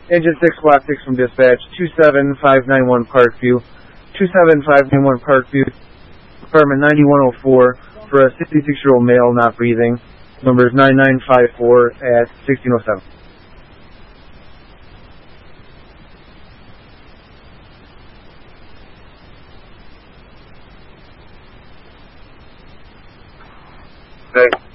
Engine 6, Block 6 from dispatch, 27591 Parkview. 27591 Parkview, apartment 9104, for a 66-year-old male not breathing. Number is 9954 at 1607. Okay.